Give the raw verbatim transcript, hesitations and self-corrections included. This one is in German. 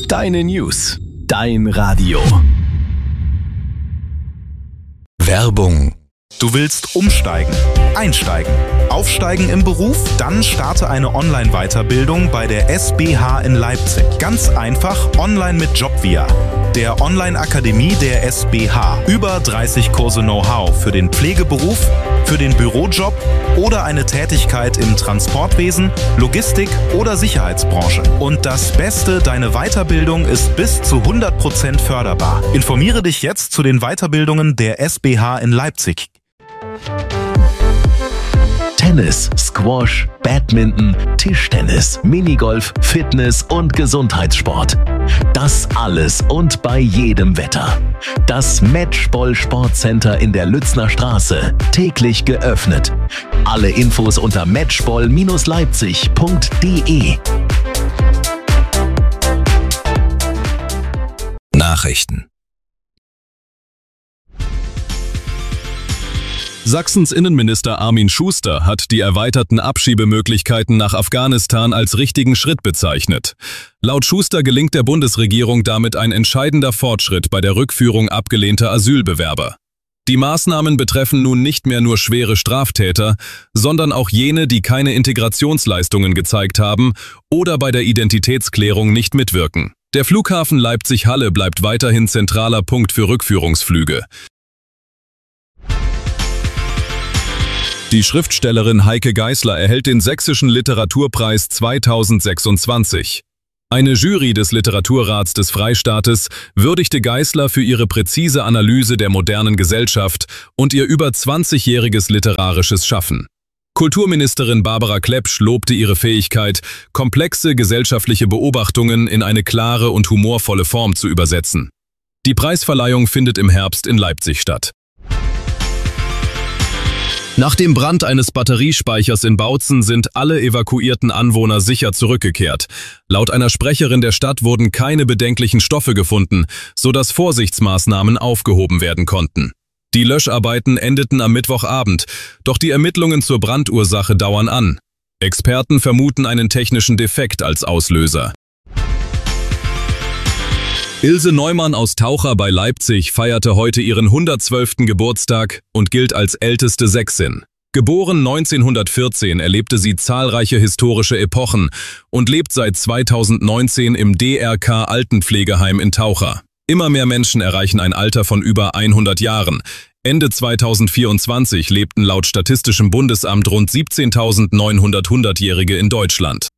Deine News. Dein Radio. Werbung. Du willst umsteigen, einsteigen, aufsteigen im Beruf? Dann starte eine Online-Weiterbildung bei der S B H in Leipzig. Ganz einfach online mit Jobvia, der Online-Akademie der S B H. Über dreißig Kurse Know-how für den Pflegeberuf, für den Bürojob oder eine Tätigkeit im Transportwesen, Logistik oder Sicherheitsbranche. Und das Beste, deine Weiterbildung ist bis zu hundert Prozent förderbar. Informiere dich jetzt zu den Weiterbildungen der S B H in Leipzig. Tennis, Squash, Badminton, Tischtennis, Minigolf, Fitness und Gesundheitssport. Das alles und bei jedem Wetter. Das Matchball Sportcenter in der Lützner Straße. Täglich geöffnet. Alle Infos unter matchball Bindestrich leipzig Punkt de. Nachrichten. Sachsens Innenminister Armin Schuster hat die erweiterten Abschiebemöglichkeiten nach Afghanistan als richtigen Schritt bezeichnet. Laut Schuster gelingt der Bundesregierung damit ein entscheidender Fortschritt bei der Rückführung abgelehnter Asylbewerber. Die Maßnahmen betreffen nun nicht mehr nur schwere Straftäter, sondern auch jene, die keine Integrationsleistungen gezeigt haben oder bei der Identitätsklärung nicht mitwirken. Der Flughafen Leipzig-Halle bleibt weiterhin zentraler Punkt für Rückführungsflüge. Die Schriftstellerin Heike Geisler erhält den Sächsischen Literaturpreis zweitausendsechsundzwanzig. Eine Jury des Literaturrats des Freistaates würdigte Geisler für ihre präzise Analyse der modernen Gesellschaft und ihr über zwanzigjähriges literarisches Schaffen. Kulturministerin Barbara Klepsch lobte ihre Fähigkeit, komplexe gesellschaftliche Beobachtungen in eine klare und humorvolle Form zu übersetzen. Die Preisverleihung findet im Herbst in Leipzig statt. Nach dem Brand eines Batteriespeichers in Bautzen sind alle evakuierten Anwohner sicher zurückgekehrt. Laut einer Sprecherin der Stadt wurden keine bedenklichen Stoffe gefunden, sodass Vorsichtsmaßnahmen aufgehoben werden konnten. Die Löscharbeiten endeten am Mittwochabend, doch die Ermittlungen zur Brandursache dauern an. Experten vermuten einen technischen Defekt als Auslöser. Ilse Neumann aus Taucher bei Leipzig feierte heute ihren hundertzwölften Geburtstag und gilt als älteste Sächsin. Geboren neunzehnhundertvierzehn erlebte sie zahlreiche historische Epochen und lebt seit zweitausendneunzehn im D R K Altenpflegeheim in Taucher. Immer mehr Menschen erreichen ein Alter von über hundert Jahren. Ende zweitausendvierundzwanzig lebten laut Statistischem Bundesamt rund siebzehntausendneunhundert Hundertjährige in Deutschland.